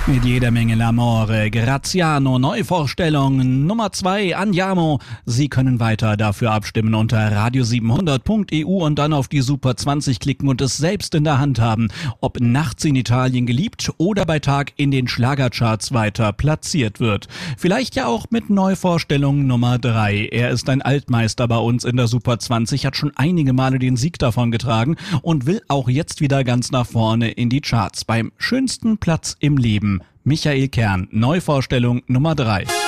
Mit jeder Menge L'Amore, Graziano, Neuvorstellung Nummer 2, Andiamo. Sie können weiter dafür abstimmen unter radio700.eu und dann auf die Super 20 klicken und es selbst in der Hand haben, ob nachts in Italien geliebt oder bei Tag in den Schlagercharts weiter platziert wird. Vielleicht ja auch mit Neuvorstellung Nummer 3. Er ist ein Altmeister bei uns in der Super 20, hat schon einige Male den Sieg davongetragen und will auch jetzt wieder ganz nach vorne in die Charts beim schönsten Platz im Leben. Michael Kern, Neuvorstellung Nummer 3.